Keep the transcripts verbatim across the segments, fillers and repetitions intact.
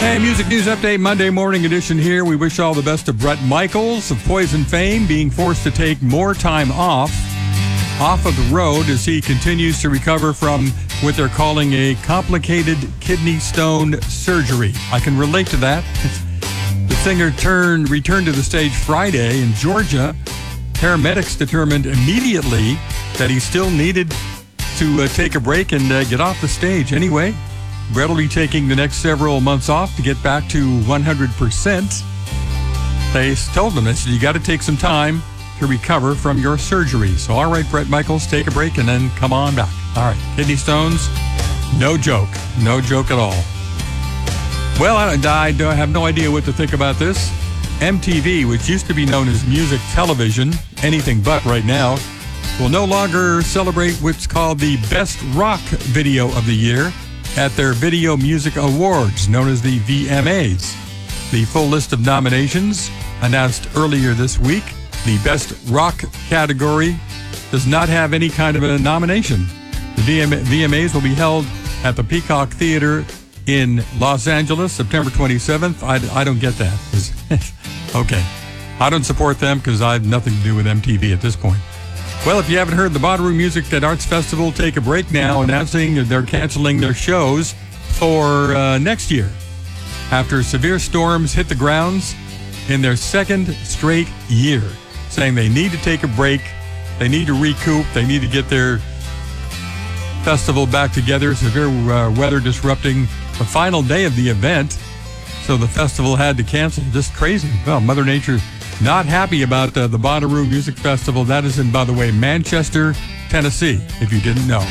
Hey, Music News Update, Monday morning edition here. We wish all the best to Bret Michaels of Poison fame, being forced to take more time off, off of the road as he continues to recover from what they're calling a complicated kidney stone surgery. I can relate to that. The singer turned, returned to the stage Friday in Georgia. Paramedics determined immediately that he still needed to uh, take a break and uh, get off the stage. Anyway, Bret will be taking the next several months off to get back to one hundred percent. They told him, they said, you got to take some time to recover from your surgery. So, all right, Bret Michaels, take a break and then come on back. All right, kidney stones, no joke. No joke at all. Well, I, I have no idea what to think about this. M T V, which used to be known as Music Television, anything but right now, will no longer celebrate what's called the Best Rock Video of the Year at their Video Music Awards, known as the V M As. The full list of nominations announced earlier this week. The Best Rock category does not have any kind of a nomination. The V M As will be held at the Peacock Theater in Los Angeles, September twenty-seventh. I, I don't get that. Okay. I don't support them because I have nothing to do with M T V at this point. Well, if you haven't heard, the Bonnaroo Music and Arts Festival take a break now, announcing they're canceling their shows for uh, next year after severe storms hit the grounds in their second straight year, saying they need to take a break, they need to recoup, they need to get their festival back together. Severe uh, weather disrupting the final day of the event, so the festival had to cancel. Just crazy. Well, Mother Nature's not happy about uh, the Bonnaroo Music Festival. That is in, by the way, Manchester, Tennessee, if you didn't know.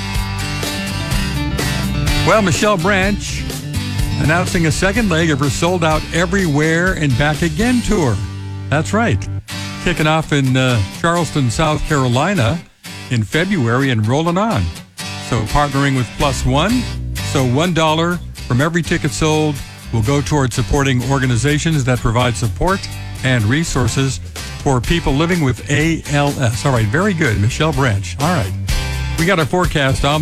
Well, Michelle Branch announcing a second leg of her Sold Out Everywhere and Back Again tour. That's right. Kicking off in uh, Charleston, South Carolina in February and rolling on. So partnering with Plus One. So one dollar from every ticket sold will go toward supporting organizations that provide support and resources for people living with A L S. All right, very good, Michelle Branch. All right. We got our forecast on